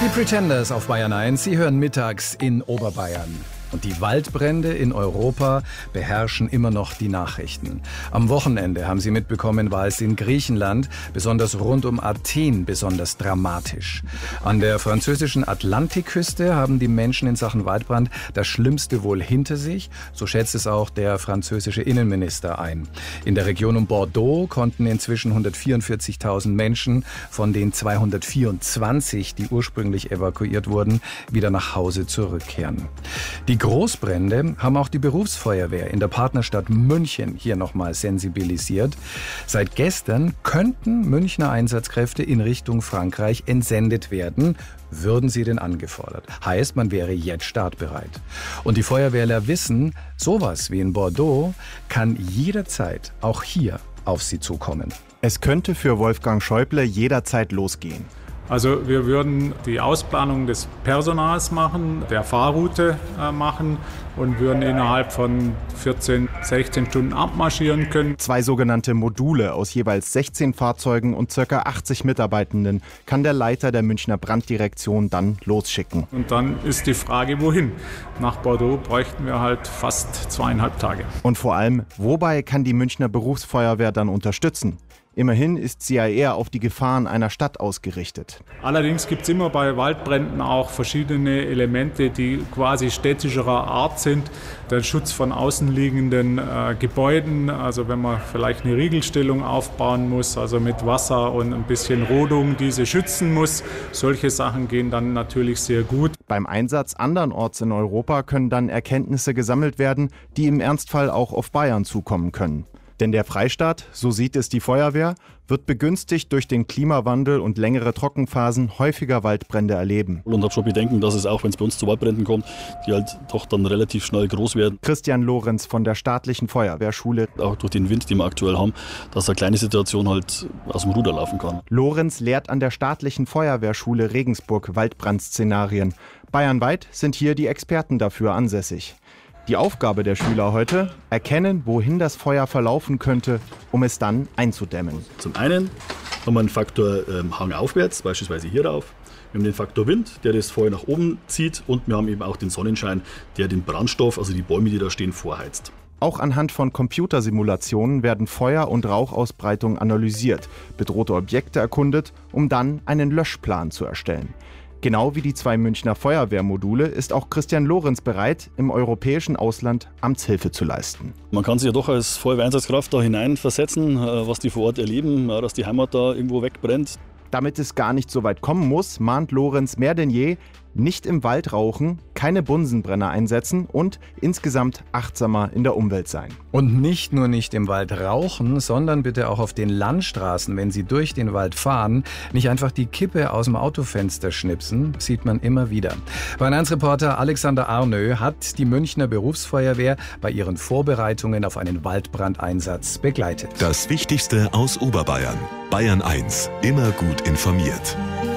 Die Pretenders auf Bayern 1, Sie hören mittags in Oberbayern. Und die Waldbrände in Europa beherrschen immer noch die Nachrichten. Am Wochenende, haben Sie mitbekommen, war es in Griechenland, besonders rund um Athen, besonders dramatisch. An der französischen Atlantikküste haben die Menschen in Sachen Waldbrand das Schlimmste wohl hinter sich. So schätzt es auch der französische Innenminister ein. In der Region um Bordeaux konnten inzwischen 144.000 Menschen von den 224, die ursprünglich evakuiert wurden, wieder nach Hause zurückkehren. Die Großbrände haben auch die Berufsfeuerwehr in der Partnerstadt München hier nochmal sensibilisiert. Seit gestern könnten Münchner Einsatzkräfte in Richtung Frankreich entsendet werden, würden sie denn angefordert. Heißt, man wäre jetzt startbereit. Und die Feuerwehrler wissen, sowas wie in Bordeaux kann jederzeit auch hier auf sie zukommen. Es könnte für Wolfgang Schäuble jederzeit losgehen. Also wir würden die Ausplanung des Personals machen, der Fahrroute machen und würden innerhalb von 14, 16 Stunden abmarschieren können. 2 sogenannte Module aus jeweils 16 Fahrzeugen und ca. 80 Mitarbeitenden kann der Leiter der Münchner Branddirektion dann losschicken. Und dann ist die Frage, wohin? Nach Bordeaux bräuchten wir halt fast 2,5 Tage. Und vor allem, wobei kann die Münchner Berufsfeuerwehr dann unterstützen? Immerhin ist sie ja eher auf die Gefahren einer Stadt ausgerichtet. Allerdings gibt es immer bei Waldbränden auch verschiedene Elemente, die quasi städtischerer Art sind. Der Schutz von außenliegenden Gebäuden, also wenn man vielleicht eine Riegelstellung aufbauen muss, also mit Wasser und ein bisschen Rodung diese schützen muss. Solche Sachen gehen dann natürlich sehr gut. Beim Einsatz andernorts in Europa können dann Erkenntnisse gesammelt werden, die im Ernstfall auch auf Bayern zukommen können. Denn der Freistaat, so sieht es die Feuerwehr, wird begünstigt durch den Klimawandel und längere Trockenphasen häufiger Waldbrände erleben. Und habe schon Bedenken, dass es auch, wenn es bei uns zu Waldbränden kommt, die halt doch dann relativ schnell groß werden. Christian Lorenz von der staatlichen Feuerwehrschule. Auch durch den Wind, den wir aktuell haben, dass eine kleine Situation halt aus dem Ruder laufen kann. Lorenz lehrt an der staatlichen Feuerwehrschule Regensburg Waldbrandszenarien. Bayernweit sind hier die Experten dafür ansässig. Die Aufgabe der Schüler heute: erkennen, wohin das Feuer verlaufen könnte, um es dann einzudämmen. Zum einen haben wir einen Faktor Hang aufwärts, beispielsweise hier rauf. Wir haben den Faktor Wind, der das Feuer nach oben zieht, und wir haben eben auch den Sonnenschein, der den Brandstoff, also die Bäume, die da stehen, vorheizt. Auch anhand von Computersimulationen werden Feuer- und Rauchausbreitung analysiert, bedrohte Objekte erkundet, um dann einen Löschplan zu erstellen. Genau wie die 2 Münchner Feuerwehrmodule ist auch Christian Lorenz bereit, im europäischen Ausland Amtshilfe zu leisten. Man kann sich ja doch als Feuerwehreinsatzkraft da hineinversetzen, was die vor Ort erleben, dass die Heimat da irgendwo wegbrennt. Damit es gar nicht so weit kommen muss, mahnt Lorenz mehr denn je: nicht im Wald rauchen, keine Bunsenbrenner einsetzen und insgesamt achtsamer in der Umwelt sein. Und nicht nur nicht im Wald rauchen, sondern bitte auch auf den Landstraßen, wenn Sie durch den Wald fahren, nicht einfach die Kippe aus dem Autofenster schnipsen, sieht man immer wieder. Bayern 1 Reporter Alexander Arnö hat die Münchner Berufsfeuerwehr bei ihren Vorbereitungen auf einen Waldbrandeinsatz begleitet. Das Wichtigste aus Oberbayern. Bayern 1, immer gut informiert.